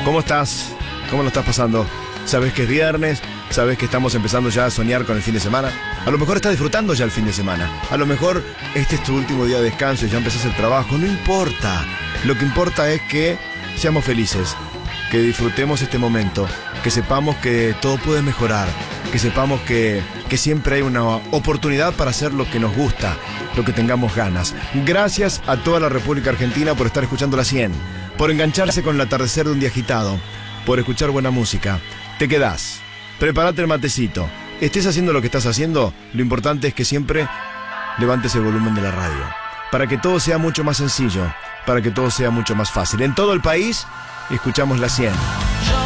¿Cómo estás? ¿Cómo lo estás pasando? ¿Sabes que es viernes? ¿Sabes que estamos empezando ya a soñar con el fin de semana? A lo mejor estás disfrutando ya el fin de semana. A lo mejor este es tu último día de descanso y ya empezás el trabajo. No importa. Lo que importa es que seamos felices, que disfrutemos este momento, que sepamos que todo puede mejorar, que sepamos que siempre hay una oportunidad para hacer lo que nos gusta, lo que tengamos ganas. Gracias a toda la República Argentina por estar escuchando la 100, por engancharse con el atardecer de un día agitado, por escuchar buena música. Te quedás, prepárate el matecito, estés haciendo lo que estás haciendo, lo importante es que siempre levantes el volumen de la radio, para que todo sea mucho más sencillo, para que todo sea mucho más fácil. En todo el país escuchamos la 100.